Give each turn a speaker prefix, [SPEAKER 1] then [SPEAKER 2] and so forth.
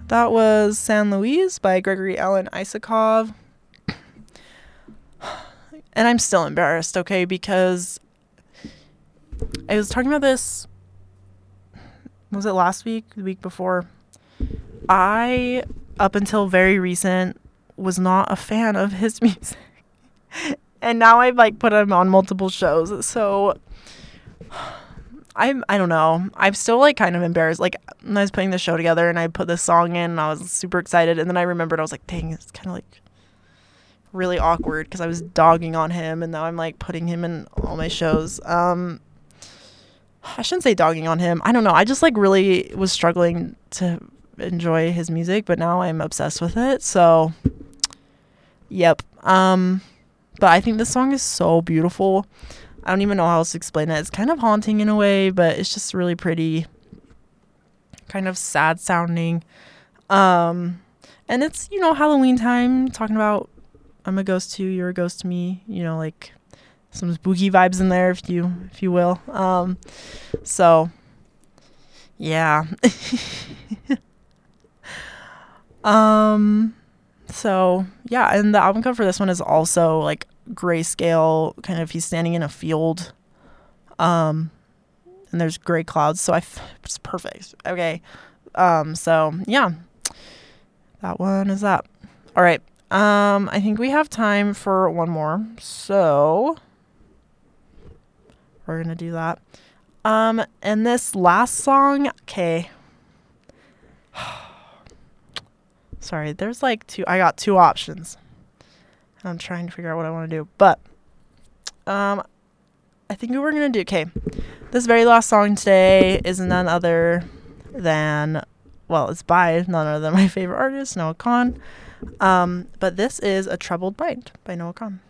[SPEAKER 1] That was San Luis by Gregory Alan Isakov. And I'm still embarrassed, okay, because I was talking about this, was it last week, the week before? I, up until very recent, was not a fan of his music. And now I've like put him on multiple shows. So I don't know. I'm still like kind of embarrassed. Like when I was putting the show together and I put this song in and I was super excited. And then I remembered, I was like, dang, it's kind of like really awkward because I was dogging on him and now I'm like putting him in all my shows. I shouldn't say dogging on him. I don't know. I just like really was struggling to enjoy his music, but now I'm obsessed with it. So yep. But I think this song is so beautiful. I don't even know how else to explain it. It's kind of haunting in a way, but it's just really pretty, kind of sad sounding. And it's, you know, Halloween time, talking about I'm a ghost too, you're a ghost to me, you know, like some spooky vibes in there, if you will. So yeah. So yeah, and the album cover for this one is also like grayscale, kind of he's standing in a field, and there's gray clouds, so it's perfect. Okay, so yeah, that one is that. All right, I think we have time for one more, so we're gonna do that. And this last song, okay. Sorry, there's like I got two options. I'm trying to figure out what I want to do. But I think what we're going to do, okay, this very last song today is none other than, well, it's by none other than my favorite artist, Noah Kahan. But this is A Troubled Mind by Noah Kahan.